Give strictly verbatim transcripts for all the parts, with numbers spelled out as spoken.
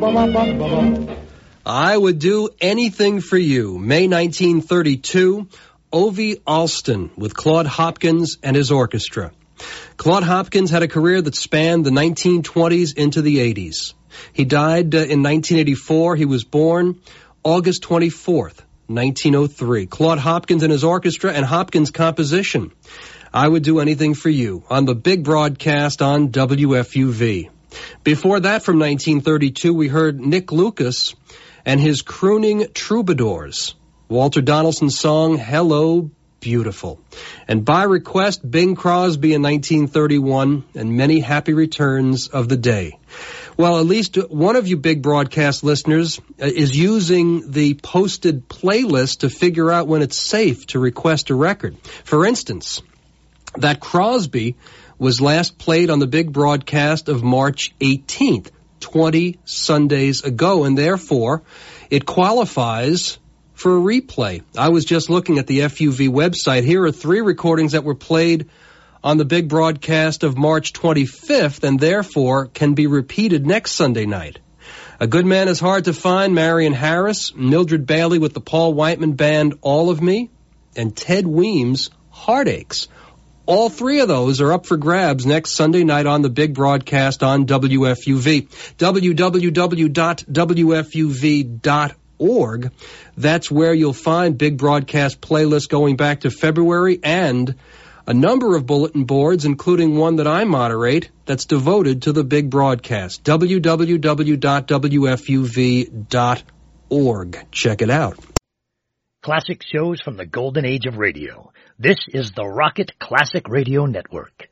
I Would Do Anything for You, May nineteen thirty-two, Ovie Alston with Claude Hopkins and his orchestra. Claude Hopkins had a career that spanned the nineteen twenties into the eighties. He died uh, in nineteen eighty-four. He was born August twenty-fourth, nineteen oh three. Claude Hopkins and his orchestra and Hopkins' composition, I Would Do Anything for You, on the big broadcast on W F U V. Before that, from nineteen thirty-two, we heard Nick Lucas and his crooning troubadours, Walter Donaldson's song, Hello, Beautiful. And by request, Bing Crosby in nineteen thirty-one, and many happy returns of the day. Well, at least one of you big broadcast listeners is using the posted playlist to figure out when it's safe to request a record. For instance, that Crosby was last played on the big broadcast of March eighteenth, twenty Sundays ago, and therefore it qualifies for a replay. I was just looking at the F U V website. Here are three recordings that were played on the big broadcast of March twenty-fifth, and therefore can be repeated next Sunday night. A Good Man Is Hard to Find, Marion Harris, Mildred Bailey with the Paul Whiteman Band, All of Me, and Ted Weems, Heartaches. All three of those are up for grabs next Sunday night on the big broadcast on W F U V. w w w dot w f u v dot org. That's where you'll find big broadcast playlists going back to February and a number of bulletin boards, including one that I moderate, that's devoted to the big broadcast. w w w dot w f u v dot org. Check it out. Classic shows from the golden age of radio. This is the Rocket Classic Radio Network.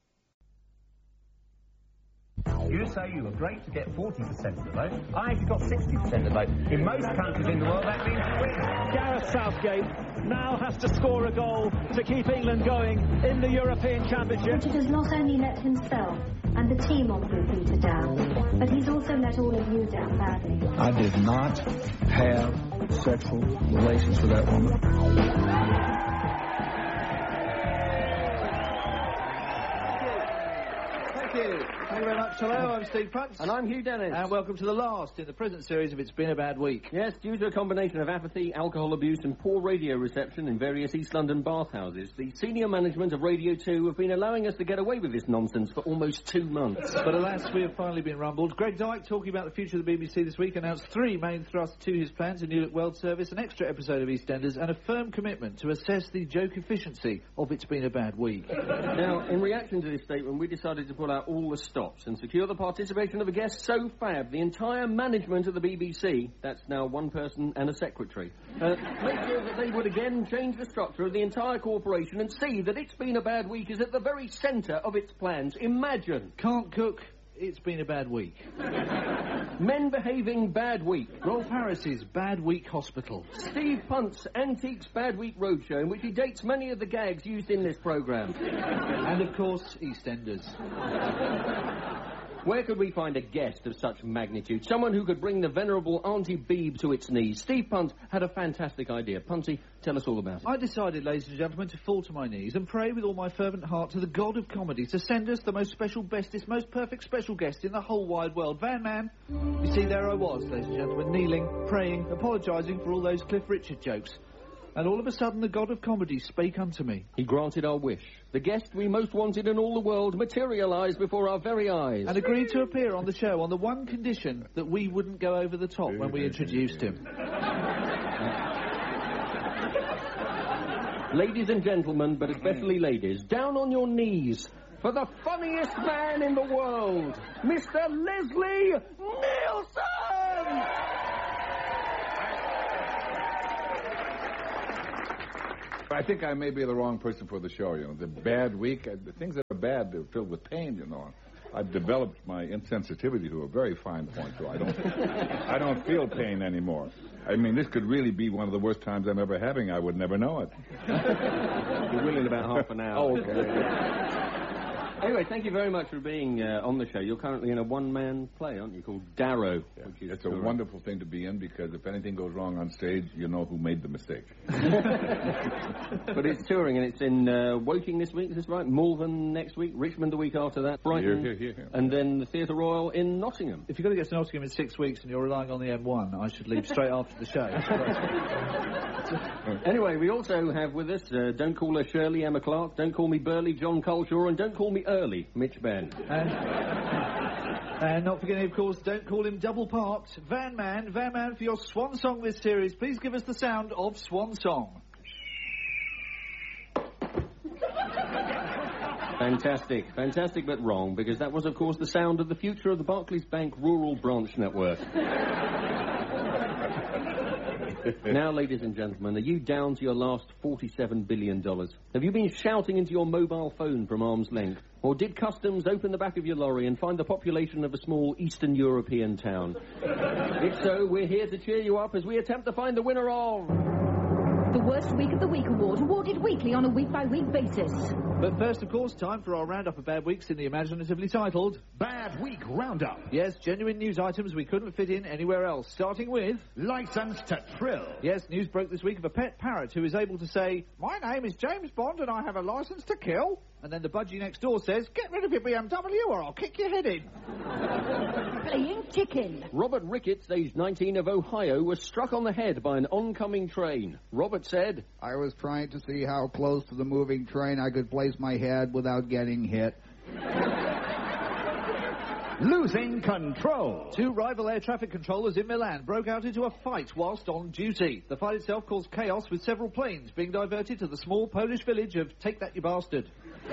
You say you were great to get forty percent of the vote. I actually got sixty percent of the vote. In most countries in the world, that means win. Gareth Southgate now has to score a goal to keep England going in the European Championship. Richard has not only let himself and the team on Blue Peter down, but he's also let all of you down badly. I did not have sexual relations with that woman. Thank you. Thank you very much. Hello, I'm Steve Punch. And I'm Hugh Dennis. And welcome to the last in the present series of It's Been a Bad Week. Yes, due to a combination of apathy, alcohol abuse and poor radio reception in various East London bathhouses, the senior management of Radio two have been allowing us to get away with this nonsense for almost two months. But alas, we have finally been rumbled. Greg Dyke, talking about the future of the B B C this week, announced three main thrusts to his plans: a new look World Service, an extra episode of EastEnders, and a firm commitment to assess the joke efficiency of It's Been a Bad Week. Now, in reaction to this statement, we decided to pull out all the stops and secure the participation of a guest so fab, the entire management of the B B C, that's now one person and a secretary, uh, make sure that they would again change the structure of the entire corporation and see that It's Been a Bad Week is at the very centre of its plans. Imagine. Can't cook. It's been a bad week. Men behaving bad week. Rolf Harris's Bad Week Hospital. Steve Punt's Antiques Bad Week Roadshow, in which he dates many of the gags used in this programme. And, of course, EastEnders. Where could we find a guest of such magnitude? Someone who could bring the venerable Auntie Beeb to its knees. Steve Punt had a fantastic idea. Punty, tell us all about it. I decided, ladies and gentlemen, to fall to my knees and pray with all my fervent heart to the god of comedy to send us the most special, bestest, most perfect special guest in the whole wide world. Van Man. You see, there I was, ladies and gentlemen, kneeling, praying, apologising for all those Cliff Richard jokes. And all of a sudden the god of comedy spake unto me. He granted our wish. The guest we most wanted in all the world materialised before our very eyes. And agreed to appear on the show on the one condition that we wouldn't go over the top when we introduced him. Ladies and gentlemen, but especially ladies, down on your knees for the funniest man in the world, Mister Leslie Nielsen! I think I may be the wrong person for the show, you know. The bad week, uh, the things that are bad, they're filled with pain, you know. I've developed my insensitivity to a very fine point, so I don't I don't feel pain anymore. I mean, this could really be one of the worst times I'm ever having. I would never know it. You will in about half an hour. Oh, okay. Anyway, thank you very much for being uh, on the show. You're currently in a one-man play, aren't you, called Darrow? Yeah. Which is It's a correct. wonderful thing to be in because if anything goes wrong on stage, you know who made the mistake. But it's touring, and it's in uh, Woking this week, is this right? Malvern next week, Richmond the week after that, Brighton, Here, here, here, here. and then the Theatre Royal in Nottingham. If you've got to get to Nottingham in six weeks and you're relying on the M one, I should leave straight after the show. Anyway, we also have with us, uh, don't call her Shirley, Emma Clark, don't call me Burley, John Coleshaw, and don't call me Early, Mitch Ben. And, and not forgetting, of course, don't call him double parked. Van Man, Van Man, for your swan song this series, please give us the sound of Swan Song. Fantastic, fantastic but wrong, because that was, of course, the sound of the future of the Barclays Bank Rural Branch Network. Now, ladies and gentlemen, are you down to your last forty-seven billion dollars? Have you been shouting into your mobile phone from arm's length? Or did customs open the back of your lorry and find the population of a small Eastern European town? If so, we're here to cheer you up as we attempt to find the winner of... The Worst Week of the Week award, awarded weekly on a week-by-week basis. But first, of course, time for our roundup of bad weeks in the imaginatively titled... Bad Week Roundup. Yes, genuine news items we couldn't fit in anywhere else. Starting with... License to Thrill. Yes, news broke this week of a pet parrot who is able to say, "My name is James Bond and I have a license to kill." And then the budgie next door says, "Get rid of your B M W or I'll kick your head in." Playing chicken. Robert Ricketts, aged nineteen, of Ohio, was struck on the head by an oncoming train. Robert said, "I was trying to see how close to the moving train I could place my head without getting hit." Losing control. Two rival air traffic controllers in Milan broke out into a fight whilst on duty. The fight itself caused chaos, with several planes being diverted to the small Polish village of Take That You Bastard.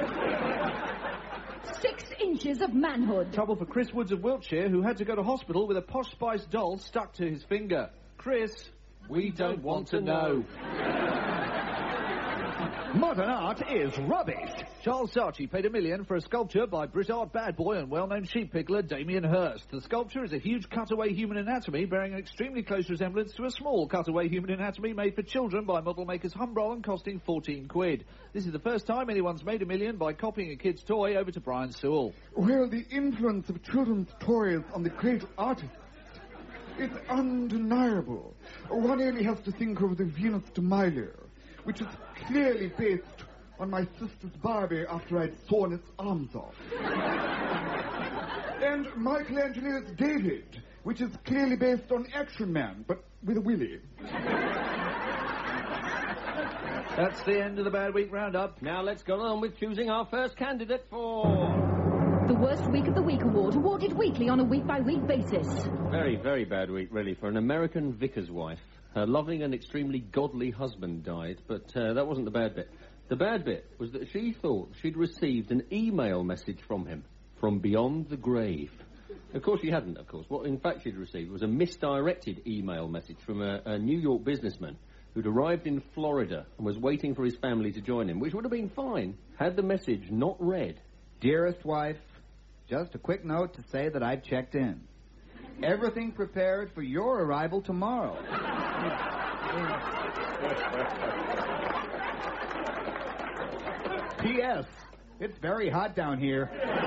Six inches of manhood. Trouble for Chris Woods of Wiltshire, who had to go to hospital with a Posh Spice doll stuck to his finger. Chris, we don't want to know. Modern art is rubbish. Charles Saatchi paid a million for a sculpture by Brit Art bad boy and well-known sheep pickler Damien Hirst. The sculpture is a huge cutaway human anatomy bearing an extremely close resemblance to a small cutaway human anatomy made for children by model makers Humbrol and costing fourteen quid. This is the first time anyone's made a million by copying a kid's toy over to Brian Sewell. Well, the influence of children's toys on the great artists, it's undeniable. One only has to think of the Venus de Milo, which is clearly based on my sister's Barbie after I'd sawn its arms off. And Michelangelo's David, which is clearly based on Action Man, but with a willy. That's the end of the Bad Week Roundup. now let's go on with choosing our first candidate for... The Worst Week of the Week award, awarded weekly on a week-by-week basis. Very, very bad week, really, for an American vicar's wife. Her loving and extremely godly husband died, but uh, that wasn't the bad bit. The bad bit was that she thought she'd received an email message from him, from beyond the grave. Of course she hadn't, of course. What in fact she'd received was a misdirected email message from a, a New York businessman who'd arrived in Florida and was waiting for his family to join him, which would have been fine had the message not read. Dearest wife, just a quick note to say that I've checked in. Everything prepared for your arrival tomorrow. P S. It's very hot down here.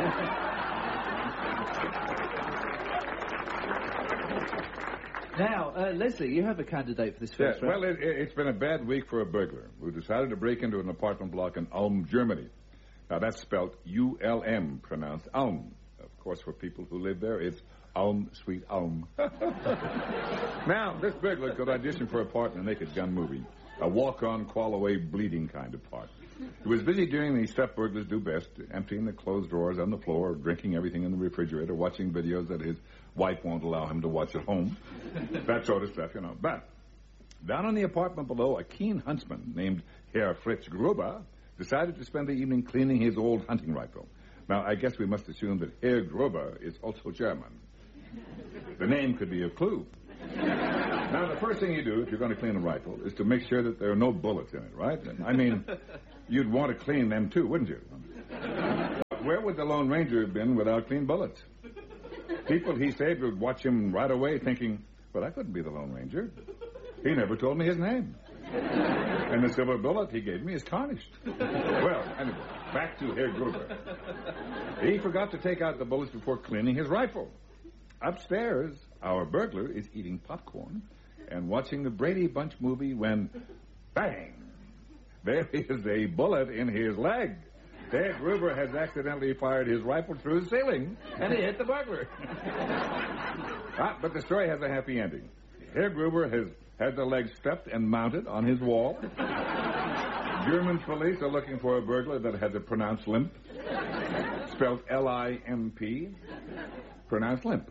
Now, uh, Leslie, you have a candidate for this Yeah, first round. well, it, it, it's been a bad week for a burglar who decided to break into an apartment block in Ulm, Germany. Now, that's spelled U L M, pronounced Ulm. Of course, for people who live there, it's Ulm, sweet Ulm. Now, this burglar could audition for a part in a Naked Gun movie, a walk-on, crawl-away, bleeding kind of part. He was busy doing the stuff burglars do best, emptying the clothes drawers on the floor, drinking everything in the refrigerator, watching videos that his wife won't allow him to watch at home, that sort of stuff, you know. But down in the apartment below, a keen huntsman named Herr Fritz Gruber decided to spend the evening cleaning his old hunting rifle. Now, I guess we must assume that Herr Gruber is also German. The name could be a clue. Now, the first thing you do if you're going to clean a rifle is to make sure that there are no bullets in it, right? I mean, you'd want to clean them too, wouldn't you? Where would the Lone Ranger have been without clean bullets? People he saved would watch him right away thinking, well, that couldn't be the Lone Ranger. He never told me his name. And the silver bullet he gave me is tarnished. Well, anyway, back to Herr Gruber. He forgot to take out the bullets before cleaning his rifle. Upstairs, our burglar is eating popcorn and watching the Brady Bunch movie when, bang, there is a bullet in his leg. Herr Gruber has accidentally fired his rifle through the ceiling, and he hit the burglar. ah, but the story has a happy ending. Herr Gruber has had the leg stepped and mounted on his wall. German police are looking for a burglar that has a pronounced limp, spelled L I M P, pronounced limp.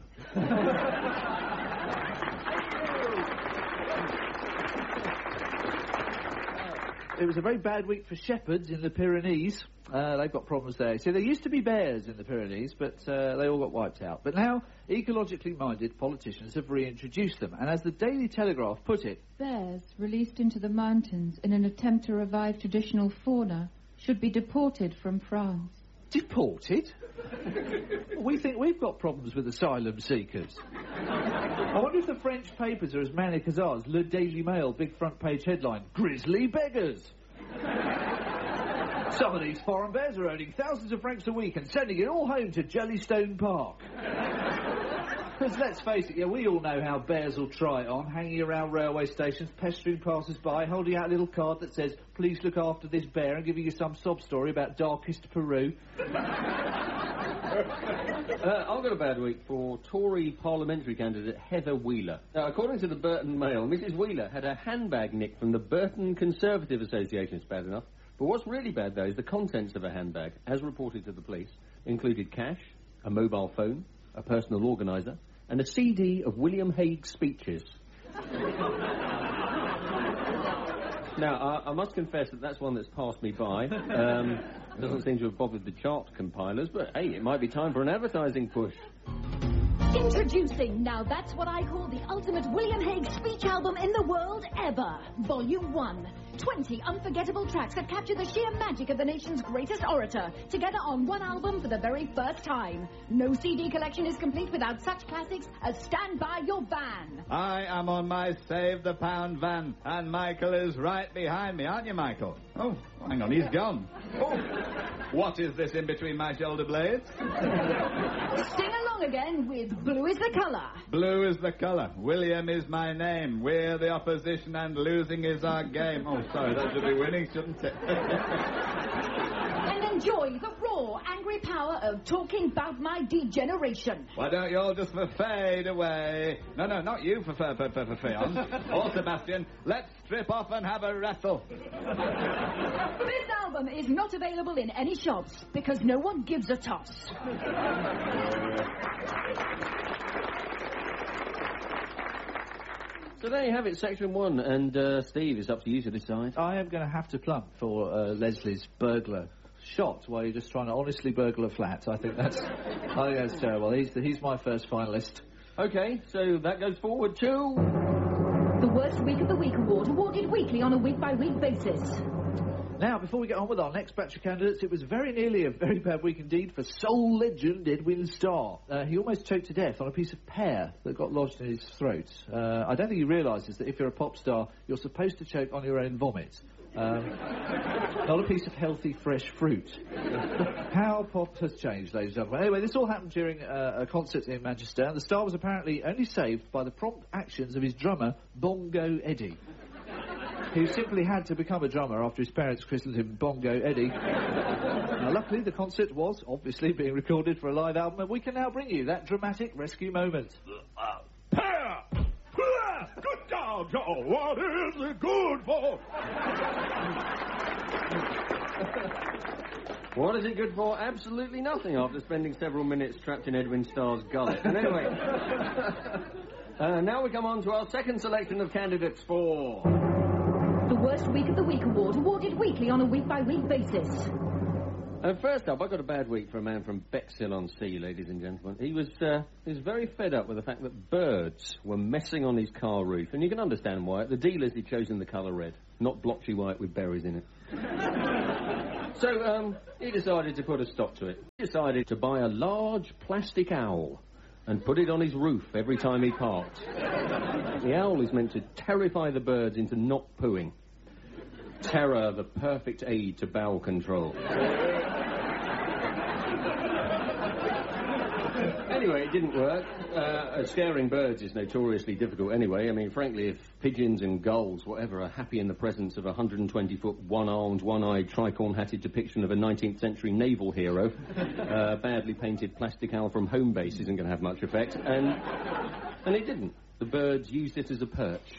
It was a very bad week for shepherds in the Pyrenees. Uh, they've got problems there. See, there used to be bears in the Pyrenees, but uh, they all got wiped out. But now, ecologically minded politicians have reintroduced them. And as the Daily Telegraph put it... Bears released into the mountains in an attempt to revive traditional fauna should be deported from France. Deported? We think we've got problems with asylum seekers. I wonder if the French papers are as manic as ours. Le Daily Mail, big front page headline, Grizzly Beggars. Some of these foreign bears are earning thousands of francs a week and sending it all home to Jellystone Park. Because let's face it, yeah, we all know how bears will try it on, hanging around railway stations, pestering passers-by, holding out a little card that says, please look after this bear, and giving you some sob story about darkest Peru. uh, I've got a bad week for Tory parliamentary candidate Heather Wheeler. Now, according to the Burton Mail, Missus Wheeler had her handbag nicked from the Burton Conservative Association. It's bad enough. But what's really bad, though, is the contents of her handbag, as reported to the police, included cash, a mobile phone, a personal organiser, and a C D of William Hague's speeches. Now, I, I must confess that that's one that's passed me by. Um, doesn't seem to have bothered the chart compilers, but, hey, it might be time for an advertising push. Introducing, now that's what I call the ultimate William Hague speech album in the world ever. Volume one. twenty unforgettable tracks that capture the sheer magic of the nation's greatest orator, together on one album for the very first time. No C D collection is complete without such classics as Stand By Your Van. I am on my Save the Pound van, and Michael is right behind me, aren't you, Michael? Oh, hang on, he's gone. Oh, what is this in between my shoulder blades? Sing along again with Blue is the Colour. Blue is the colour. William is my name. We're the opposition and losing is our game. Oh, sorry, that should be winning, shouldn't it? And enjoy the raw, angry power of Talking About My Degeneration. Why don't you all just fade away? No, no, not you, for for for for, for Feon. Or Sebastian. Let's strip off and have a wrestle. This album is not available in any shops because no one gives a toss. So there you have it, section one, and uh, Steve, it's up to you to decide. I am going to have to plump for uh, Leslie's burglar shot while you're just trying to honestly burgle a flat. I think that's, I think that's terrible. He's, the, he's my first finalist. Okay, so that goes forward to... The Worst Week of the Week award, awarded weekly on a week-by-week basis. Now, before we get on with our next batch of candidates, it was very nearly a very bad week indeed for soul legend Edwin Starr. Uh, he almost choked to death on a piece of pear that got lodged in his throat. Uh, I don't think he realises that if you're a pop star, you're supposed to choke on your own vomit. Um, not a piece of healthy, fresh fruit. How pop has changed, ladies and gentlemen. Anyway, this all happened during uh, a concert in Manchester, and the star was apparently only saved by the prompt actions of his drummer, Bongo Eddie, who simply had to become a drummer after his parents christened him Bongo Eddie. Now, luckily, the concert was obviously being recorded for a live album, and we can now bring you that dramatic rescue moment. Uh, pear! Good dog, Joe! What is it good for? What is it good for? Absolutely nothing after spending several minutes trapped in Edwin Starr's gullet. And anyway, uh, now we come on to our second selection of candidates for... The Worst Week of the Week award, awarded weekly on a week-by-week basis. And first up, I got a bad week for a man from Bexhill-on-Sea, ladies and gentlemen. He was uh, he was very fed up with the fact that birds were messing on his car roof, and you can understand why. At the dealers, he'd chosen the colour red, not blotchy white with berries in it. So um, he decided to put a stop to it. He decided to buy a large plastic owl and put it on his roof every time he parked. The owl is meant to terrify the birds into not pooing. Terror, the perfect aid to bowel control. Anyway, it didn't work. Uh, scaring birds is notoriously difficult anyway. I mean, frankly, if pigeons and gulls, whatever, are happy in the presence of a one hundred twenty foot, one-armed, one-eyed, tricorn-hatted depiction of a nineteenth century naval hero, uh, badly painted plastic owl from Home Base isn't going to have much effect. And, and it didn't. The birds used it as a perch.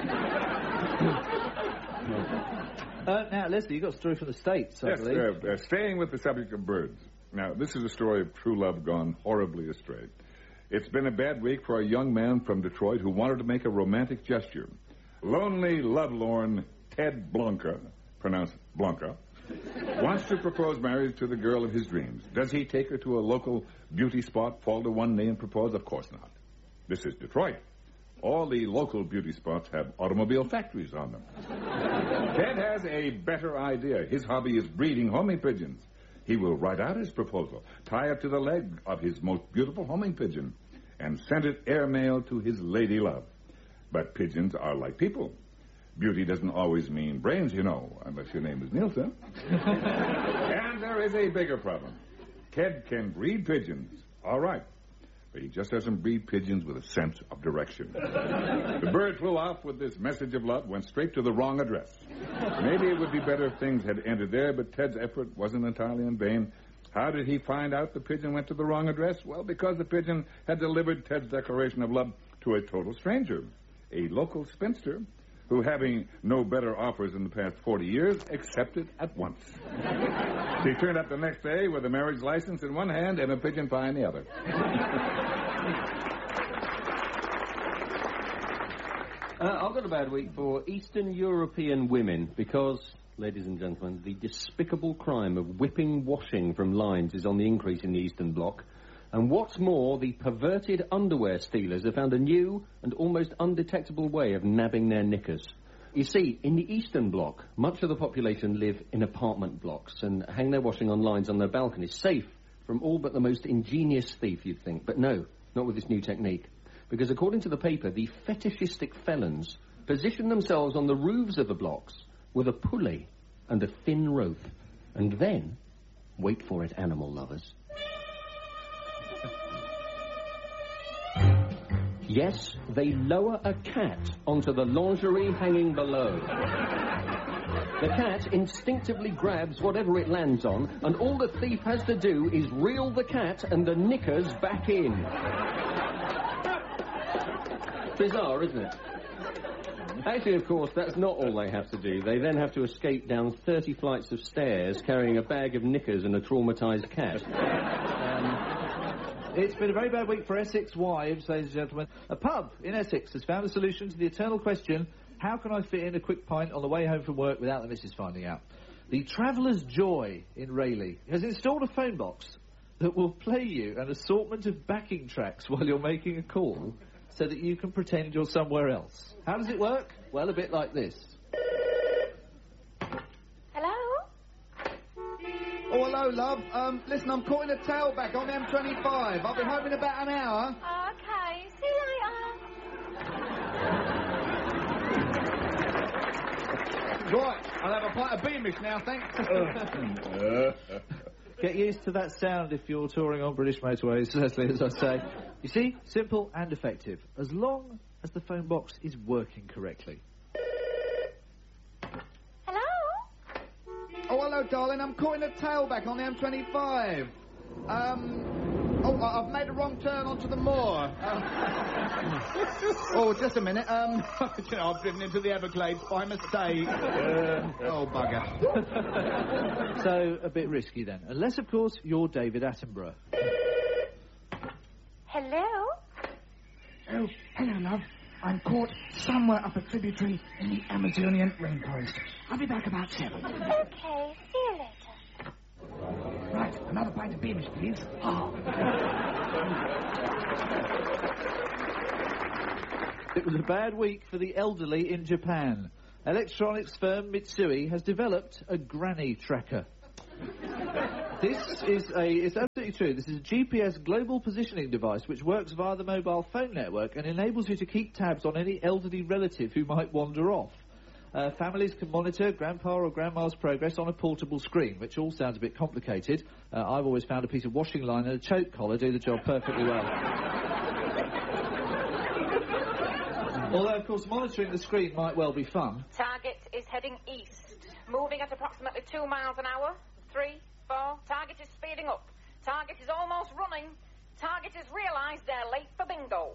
uh, now, Leslie, you got a story from the States, I yes, believe. uh, uh, staying with the subject of birds. Now, this is a story of true love gone horribly astray. It's been a bad week for a young man from Detroit who wanted to make a romantic gesture. Lonely, lovelorn Ted Blanca, pronounced Blanca, wants to propose marriage to the girl of his dreams. Does he take her to a local beauty spot, fall to one knee and propose? Of course not. This is Detroit. All the local beauty spots have automobile factories on them. Ted has a better idea. His hobby is breeding homing pigeons. He will write out his proposal, tie it to the leg of his most beautiful homing pigeon, and send it airmail to his lady love. But pigeons are like people. Beauty doesn't always mean brains, you know, unless your name is Nielsen. And there is a bigger problem. Ted can breed pigeons, all right, but he just doesn't breed pigeons with a sense of direction. The bird flew off with this message of love, went straight to the wrong address. Maybe it would be better if things had ended there, but Ted's effort wasn't entirely in vain. How did he find out the pigeon went to the wrong address? Well, because the pigeon had delivered Ted's declaration of love to a total stranger, a local spinster, who, having no better offers in the past forty years, accepted at once. She turned up the next day with a marriage license in one hand and a pigeon pie in the other. Uh, I've got a bad week for Eastern European women because, ladies and gentlemen, the despicable crime of whipping washing from lines is on the increase in the Eastern Bloc. And what's more, the perverted underwear stealers have found a new and almost undetectable way of nabbing their knickers. You see, in the Eastern Bloc, much of the population live in apartment blocks and hang their washing on lines on their balconies, safe from all but the most ingenious thief, you'd think. But no, not with this new technique. Because according to the paper, the fetishistic felons position themselves on the roofs of the blocks with a pulley and a thin rope. And then, wait for it, animal lovers. Yes, they lower a cat onto the lingerie hanging below. The cat instinctively grabs whatever it lands on, and all the thief has to do is reel the cat and the knickers back in. Bizarre, isn't it? Actually, of course, that's not all they have to do. They then have to escape down thirty flights of stairs carrying a bag of knickers and a traumatised cat. Um... It's been a very bad week for Essex wives, ladies and gentlemen. A pub in Essex has found a solution to the eternal question, how can I fit in a quick pint on the way home from work without the missus finding out? The Traveller's Joy in Rayleigh has installed a phone box that will play you an assortment of backing tracks while you're making a call so that you can pretend you're somewhere else. How does it work? Well, a bit like this. Oh, hello, love. Um, listen, I'm caught in a tailback on M twenty-five. I'll be home in about an hour. Oh, okay. See you later. Right, I'll have a pint of Beamish now, thanks. Get used to that sound if you're touring on British motorways, Leslie, as I say. You see, simple and effective, as long as the phone box is working correctly. Oh, hello, darling. I'm caught in a tailback on the M twenty-five. Um, oh, I've made a wrong turn onto the moor. Uh, oh, just a minute. Um, you know, I've driven into the Everglades by mistake. Uh, oh, bugger. So, a bit risky then. Unless, of course, you're David Attenborough. Hello? Oh, hello, love. I'm caught somewhere up a tributary in the Amazonian rainforest. I'll be back about seven. Okay, see you later. Right, another pint of Beamish, please. Oh. It was a bad week for the elderly in Japan. Electronics firm Mitsui has developed a granny tracker. This is a, it's absolutely true, this is a G P S global positioning device which works via the mobile phone network and enables you to keep tabs on any elderly relative who might wander off. Uh, families can monitor grandpa or grandma's progress on a portable screen, which all sounds a bit complicated. Uh, I've always found a piece of washing line and a choke collar do the job perfectly well. Although, of course, monitoring the screen might well be fun. Target is heading east, moving at approximately two miles an hour. Three, four. Target is speeding up. Target is almost running. Target has realised they're late for bingo.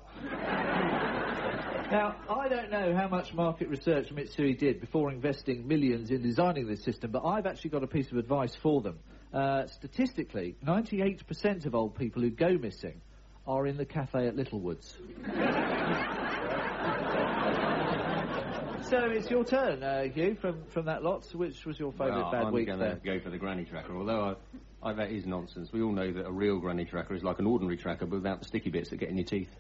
Now, I don't know how much market research Mitsui did before investing millions in designing this system, but I've actually got a piece of advice for them. Uh, statistically, ninety-eight percent of old people who go missing are in the cafe at Littlewoods. So it's your turn, uh, Hugh, from, from that lot. Which was your favourite well, bad I'm week gonna there? go for the granny tracker, although I, I, that is nonsense. We all know that a real granny tracker is like an ordinary tracker, but without the sticky bits that get in your teeth.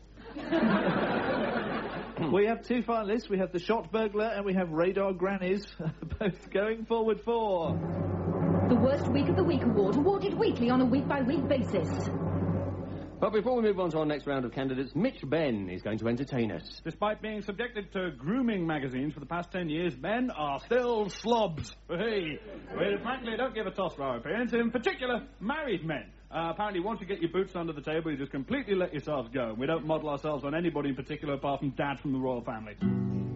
We have two finalists. We have the shot burglar and we have radar grannies, both going forward for... The Worst Week of the Week award, awarded weekly on a week-by-week basis. But before we move on to our next round of candidates, Mitch Benn is going to entertain us. Despite being subjected to grooming magazines for the past ten years, men are still slobs. Hey, we frankly don't give a toss for our appearance, in particular, married men. Uh, apparently, once you get your boots under the table, you just completely let yourselves go. We don't model ourselves on anybody in particular apart from Dad from the royal family.